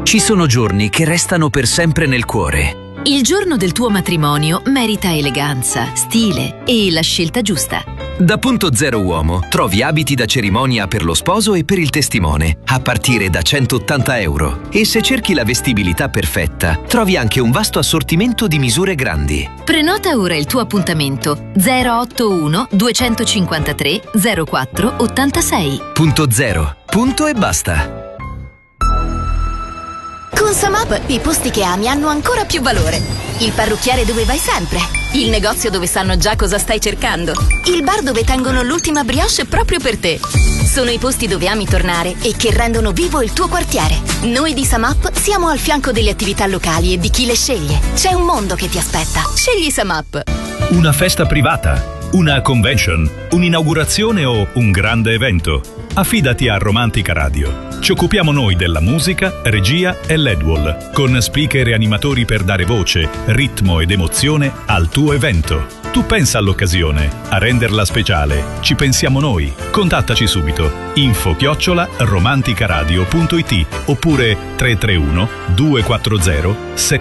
Ci sono giorni che restano per sempre nel cuore. Il giorno del tuo matrimonio merita eleganza, stile e la scelta giusta. Da Punto Zero Uomo trovi abiti da cerimonia per lo sposo e per il testimone, a partire da €180. E se cerchi la vestibilità perfetta, trovi anche un vasto assortimento di misure grandi. Prenota ora il tuo appuntamento 081 253 04 86. Punto Zero. Punto e basta. Con Samap i posti che ami hanno ancora più valore. Il parrucchiere dove vai sempre. Il negozio dove sanno già cosa stai cercando. Il bar dove tengono l'ultima brioche proprio per te. Sono i posti dove ami tornare e che rendono vivo il tuo quartiere. Noi di Samap siamo al fianco delle attività locali e di chi le sceglie. C'è un mondo che ti aspetta. Scegli Samap. Una festa privata, una convention, un'inaugurazione o un grande evento. Affidati a Romantica Radio. Ci occupiamo noi della musica, regia e LED-wall, con speaker e animatori per dare voce, ritmo ed emozione al tuo evento. Tu pensa all'occasione, a renderla speciale. Ci pensiamo noi. Contattaci subito. info@romanticaradio.it oppure 331 240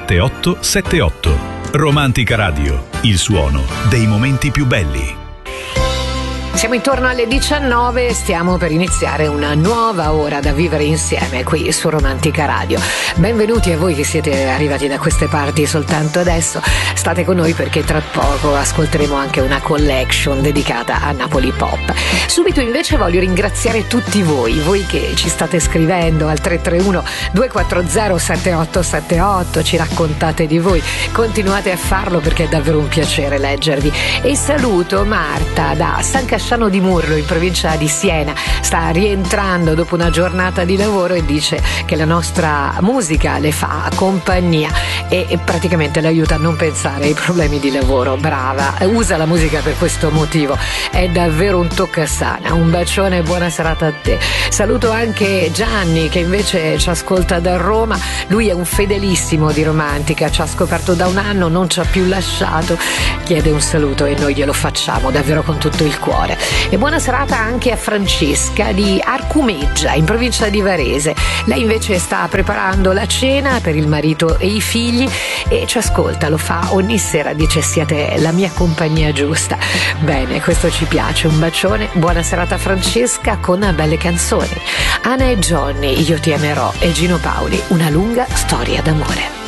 7878. Romantica Radio, il suono dei momenti più belli. Siamo intorno alle 19 e stiamo per iniziare una nuova ora da vivere insieme qui su Romantica Radio. Benvenuti a voi che siete arrivati da queste parti soltanto adesso. State con noi perché tra poco ascolteremo anche una collection dedicata a Napoli Pop. Subito invece voglio ringraziare tutti voi che ci state scrivendo al 331 240 7878, ci raccontate di voi, continuate a farlo perché è davvero un piacere leggervi. E saluto Marta da San Casciano di Murlo in provincia di Siena, sta rientrando dopo una giornata di lavoro e dice che la nostra musica le fa compagnia e praticamente le aiuta a non pensare ai problemi di lavoro. Brava, usa la musica per questo motivo, è davvero un toccasana. Un bacione e buona serata a te. Saluto anche Gianni che invece ci ascolta da Roma, lui è un fedelissimo di Romantica, ci ha scoperto da un anno, non ci ha più lasciato, chiede un saluto e noi glielo facciamo davvero con tutto il cuore. E buona serata anche a Francesca di Arcumeggia in provincia di Varese. Lei invece sta preparando la cena per il marito e i figli e ci ascolta, lo fa ogni sera, dice siete la mia compagnia giusta. Bene, questo ci piace, un bacione, buona serata Francesca con belle canzoni. Anna e Johnny, Io ti amerò, e Gino Paoli, Una lunga storia d'amore.